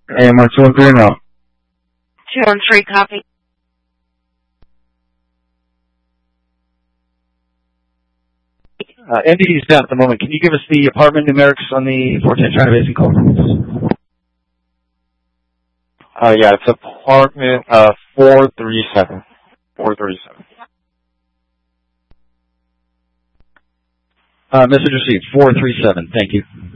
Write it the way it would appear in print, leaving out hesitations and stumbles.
AMR 213 now. 213, copy. MDD is down at the moment. Can you give us the apartment numerics on the 410 China Basin call? Yeah, it's apartment 437. 437. Message received, 437. Thank you.